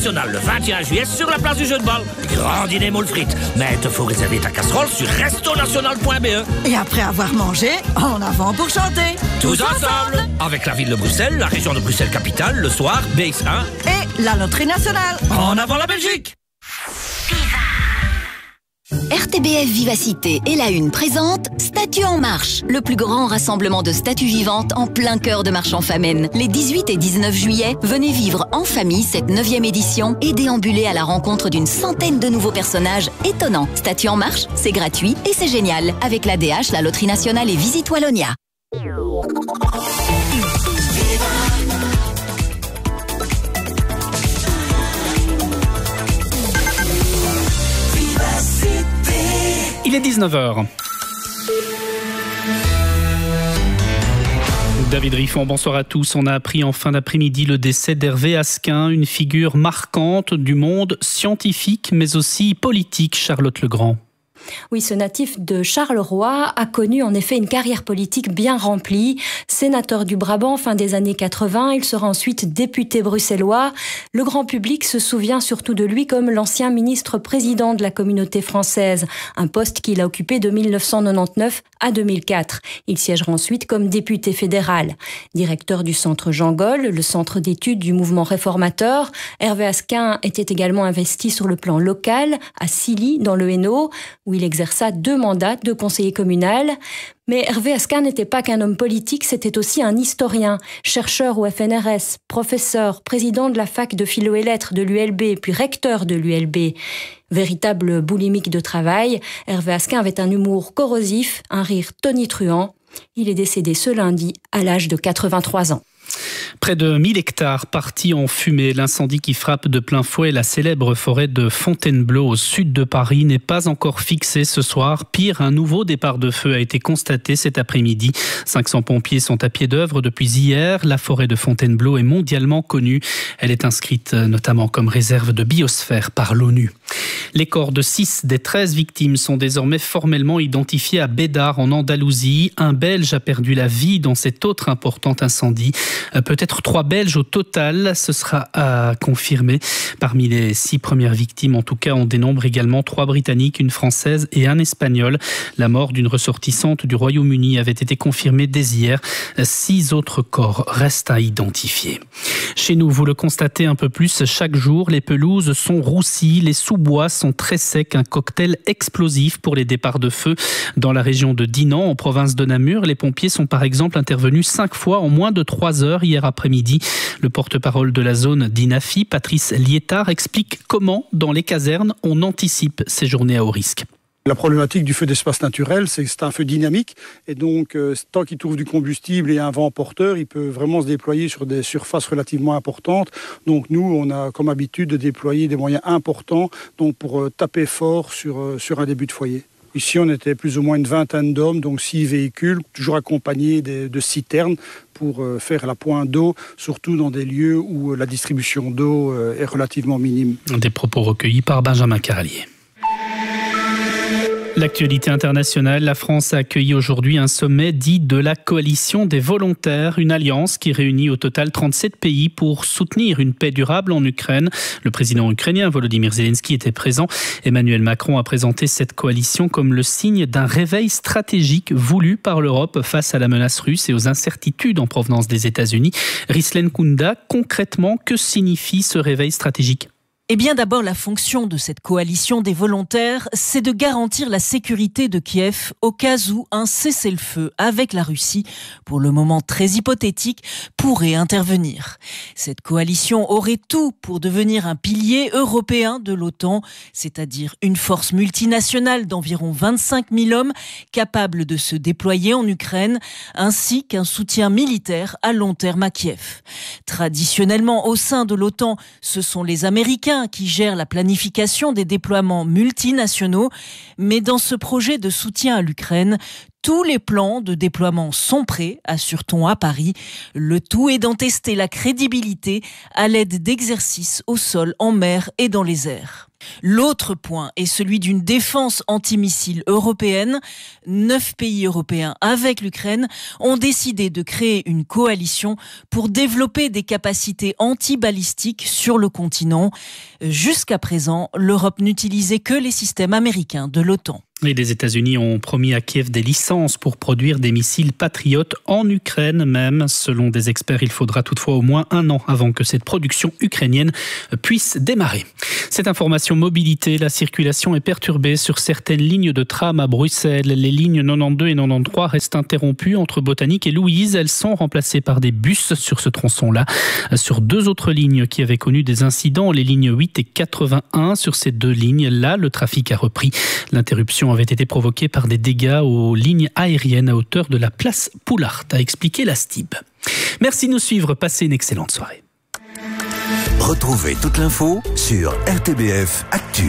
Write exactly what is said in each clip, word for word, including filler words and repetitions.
national le vingt et un juillet sur la place du jeu de balle. Grand dîner moules frites. Mais il faut réserver ta casserole sur resto national point b e. Et après avoir mangé, en avant pour chanter. Tous ensemble. Avec la ville de Bruxelles, la région de Bruxelles-Capitale, le soir, B X un. Et la loterie nationale. En avant la Belgique. R T B F Vivacité et la Une présente Statues en marche, le plus grand rassemblement de statues vivantes en plein cœur de Marche-en-Famenne. Les dix-huit et dix-neuf juillet, venez vivre en famille cette neuvième édition et déambuler à la rencontre d'une centaine de nouveaux personnages étonnants. Statues en marche, c'est gratuit et c'est génial. Avec l'A D H, la Loterie Nationale et Visite Wallonia. Il est dix-neuf heures. David Riffon, bonsoir à tous. On a appris en fin d'après-midi le décès d'Hervé Asquin, une figure marquante du monde scientifique mais aussi politique, Charlotte Legrand. Oui, ce natif de Charleroi a connu en effet une carrière politique bien remplie. Sénateur du Brabant fin des années quatre-vingts, il sera ensuite député bruxellois. Le grand public se souvient surtout de lui comme l'ancien ministre-président de la communauté française, un poste qu'il a occupé de mille neuf cent quatre-vingt-dix-neuf à deux mille quatre. Il siégera ensuite comme député fédéral. Directeur du centre Jean Gol, le centre d'études du mouvement réformateur, Hervé Asquin était également investi sur le plan local, à Silly, dans le Hainaut, où il exerça deux mandats de conseiller communal. Mais Hervé Asquin n'était pas qu'un homme politique, c'était aussi un historien, chercheur au F N R S, professeur, président de la fac de philo et lettres de l'U L B, puis recteur de l'U L B. Véritable boulimique de travail, Hervé Asquin avait un humour corrosif, un rire tonitruant. Il est décédé ce lundi à l'âge de quatre-vingt-trois ans. Près de mille hectares partis en fumée. L'incendie qui frappe de plein fouet la célèbre forêt de Fontainebleau au sud de Paris n'est pas encore fixé ce soir. Pire, un nouveau départ de feu a été constaté cet après-midi. cinq cents pompiers sont à pied d'œuvre depuis hier. La forêt de Fontainebleau est mondialement connue. Elle est inscrite notamment comme réserve de biosphère par l'ONU. Les corps de six des treize victimes sont désormais formellement identifiés à Bédar en Andalousie. Un Belge a perdu la vie dans cet autre important incendie. Peut-être trois Belges au total, ce sera à confirmer. Parmi les six premières victimes, en tout cas, on dénombre également trois Britanniques, une Française et un Espagnol. La mort d'une ressortissante du Royaume-Uni avait été confirmée dès hier. Six autres corps restent à identifier. Chez nous, vous le constatez un peu plus, chaque jour, les pelouses sont roussies, les sous-bois sont très secs. Un cocktail explosif pour les départs de feu. Dans la région de Dinan, en province de Namur, les pompiers sont par exemple intervenus cinq fois en moins de trois heures hier après-midi. Le porte-parole de la zone d'Inafi, Patrice Liétard, explique comment, dans les casernes, on anticipe ces journées à haut risque. La problématique du feu d'espace naturel, c'est que c'est un feu dynamique et donc euh, tant qu'il trouve du combustible et un vent porteur, il peut vraiment se déployer sur des surfaces relativement importantes. Donc nous, on a comme habitude de déployer des moyens importants donc pour euh, taper fort sur, euh, sur un début de foyer. Ici, on était plus ou moins une vingtaine d'hommes, donc six véhicules, toujours accompagnés de, de citernes pour euh, faire la pointe d'eau, surtout dans des lieux où euh, la distribution d'eau euh, est relativement minime. Des propos recueillis par Benjamin Caralier. L'actualité internationale, la France a accueilli aujourd'hui un sommet dit de la coalition des volontaires, une alliance qui réunit au total trente-sept pays pour soutenir une paix durable en Ukraine. Le président ukrainien Volodymyr Zelensky était présent. Emmanuel Macron a présenté cette coalition comme le signe d'un réveil stratégique voulu par l'Europe face à la menace russe et aux incertitudes en provenance des États-Unis. Rislen Kounda, concrètement, que signifie ce réveil stratégique ? Eh bien, d'abord, la fonction de cette coalition des volontaires, c'est de garantir la sécurité de Kiev au cas où un cessez-le-feu avec la Russie, pour le moment très hypothétique, pourrait intervenir. Cette coalition aurait tout pour devenir un pilier européen de l'OTAN, c'est-à-dire une force multinationale d'environ vingt-cinq mille hommes capable de se déployer en Ukraine, ainsi qu'un soutien militaire à long terme à Kiev. Traditionnellement, au sein de l'OTAN, ce sont les Américains qui gère la planification des déploiements multinationaux, mais dans ce projet de soutien à l'Ukraine, tous les plans de déploiement sont prêts, assure-t-on à Paris. Le tout est d'en tester la crédibilité à l'aide d'exercices au sol, en mer et dans les airs. L'autre point est celui d'une défense antimissile européenne. Neuf pays européens, avec l'Ukraine, ont décidé de créer une coalition pour développer des capacités antibalistiques sur le continent. Jusqu'à présent, l'Europe n'utilisait que les systèmes américains de l'OTAN. Et les États-Unis ont promis à Kiev des licences pour produire des missiles patriotes en Ukraine même. Selon des experts, il faudra toutefois au moins un an avant que cette production ukrainienne puisse démarrer. Cette information mobilité, la circulation est perturbée sur certaines lignes de tram à Bruxelles. Les lignes quatre-vingt-douze et quatre-vingt-treize restent interrompues entre Botanique et Louise. Elles sont remplacées par des bus sur ce tronçon-là. Sur deux autres lignes qui avaient connu des incidents, les lignes huit et quatre-vingt-un, sur ces deux lignes-là, le trafic a repris. L'interruption avait été provoquée par des dégâts aux lignes aériennes à hauteur de la place Poulart, a expliqué la S T I B. Merci de nous suivre, passez une excellente soirée. Retrouvez toute l'info sur R T B F Actu.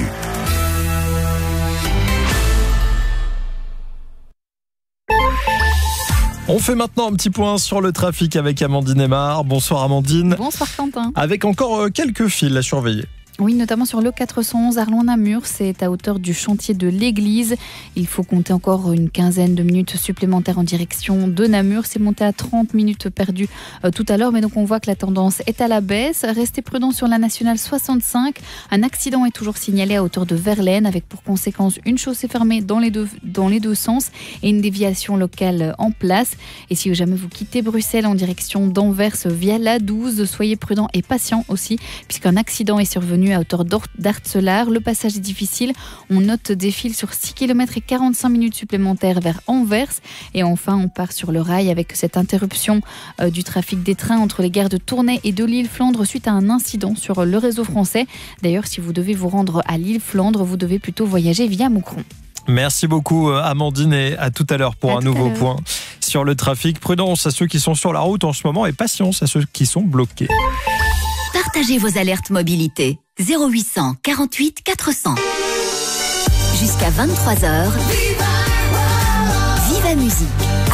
On fait maintenant un petit point sur le trafic avec Amandine Aymar. Bonsoir Amandine. Bonsoir Quentin. Avec encore quelques files à surveiller. Oui, notamment sur le quatre cent onze Arlon-Namur, c'est à hauteur du chantier de l'église. Il faut compter encore une quinzaine de minutes supplémentaires en direction de Namur. C'est monté à trente minutes perdues euh, tout à l'heure, mais donc on voit que la tendance est à la baisse. Restez prudents sur la nationale soixante-cinq. Un accident est toujours signalé à hauteur de Verlaine, avec pour conséquence une chaussée fermée dans les deux, dans les deux sens et une déviation locale en place. Et si jamais vous quittez Bruxelles en direction d'Anvers via l'A douze, soyez prudents et patients aussi, puisqu'un accident est survenu à hauteur d'Artselard. Le passage est difficile. On note des files sur six kilomètres et quarante-cinq minutes supplémentaires vers Anvers. Et enfin, on part sur le rail avec cette interruption euh, du trafic des trains entre les gares de Tournai et de Lille-Flandre suite à un incident sur le réseau français. D'ailleurs, si vous devez vous rendre à Lille-Flandre, vous devez plutôt voyager via Moucron. Merci beaucoup Amandine et à tout à l'heure pour à un nouveau point sur le trafic. Prudence à ceux qui sont sur la route en ce moment et patience à ceux qui sont bloqués. Partagez vos alertes mobilité. zéro huit cent quarante-huit quatre cents. Jusqu'à vingt-trois heures.